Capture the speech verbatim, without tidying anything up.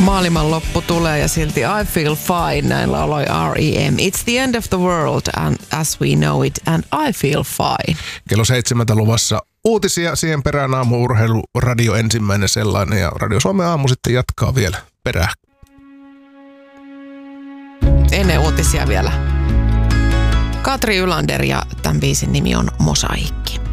Maailman loppu tulee ja silti I feel fine, näin lauloi R E M. It's the end of the world and as we know it and I feel fine. Kello seitsemältä luvassa uutisia, siihen perään aamu-urheilu, radio ensimmäinen sellainen ja Radio Suomen aamu sitten jatkaa vielä perään. Ennen uutisia vielä. Katri Ylander ja tämän biisin nimi on Mosaikki.